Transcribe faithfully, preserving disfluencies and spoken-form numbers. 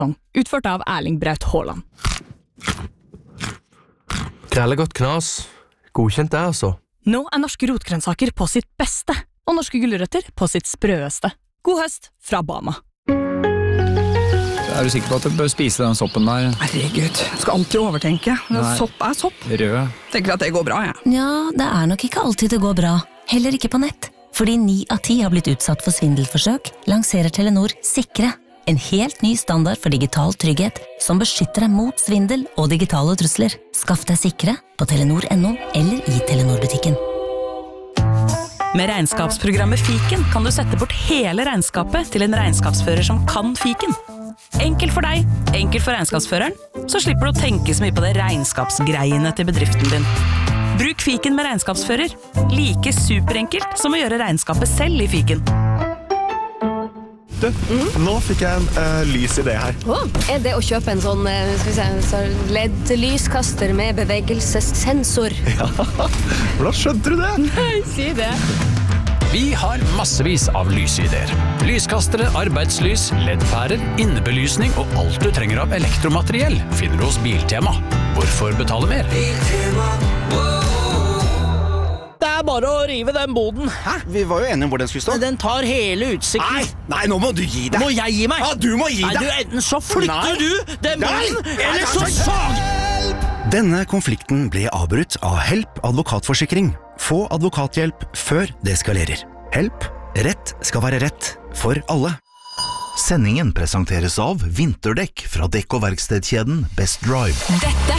sesong, utført av Erling Braut Haaland. Grellegodt knas. Godkjent det, altså. Nå er norske rotgrønnsaker på sitt beste, og norske gulrøtter på sitt sprøeste. God høst fra Bama. Er du sikker på at du bør spise den soppen der? Herregud, jeg skal alltid overtenke. Sopp er sopp. Rød. Tenker at det går bra, jeg. Ja, det er nok ikke alltid det går bra. Heller ikke på nett. Fordi ni av ti har blitt utsatt for svindelforsøk, lanserer Telenor Sikre. En helt ny standard for digital trygghet, som beskytter deg mot svindel og digitale trusler. Skaff deg Sikre på telenor punktum no eller i Telenor-butikken. Med regnskapsprogrammet Fiken kan du sette bort hele regnskapet til en regnskapsfører som kan Fiken. Enkelt for deg, enkelt for regnskapsføreren, så slipper du å tenke så mye på det regnskapsgreiene til bedriften din. Bruk Fiken med regnskapsfører. Like superenkelt som å gjøre regnskapet selv i Fiken. Du, mm. nå fikk jeg en uh, lys idé her. Oh, er det å kjøpe en sånn, uh, skal vi si, en L E D-lyskaster med bevegelsessensor? Ja, hvordan skjønte du det? Nei, si det. Vi har massevis av lysideer. Lyskastere, arbeidslys, L E D-pærer, innebelysning og alt du trenger av elektromateriell finner du hos Biltema. Hvorfor betale mer? Biltema. Det er bare å rive den boden. Hæ? Vi var jo enige om hvor den skulle stå. Den tar hele utsikten. Nei, nei, nå må du gi deg. Må jeg gi meg? Ja, du må gi deg. Nei, du, enten så flytter nei. du den boden, nei. eller så sag! Denne konflikten ble avbrutt av Help advokatforsikring. Få advokathjelp før det eskalerer. Help. Rett skal være rett for alle. Sendingen presenteres av vinterdekk fra dekk- og verkstedkjeden Best Drive. Dette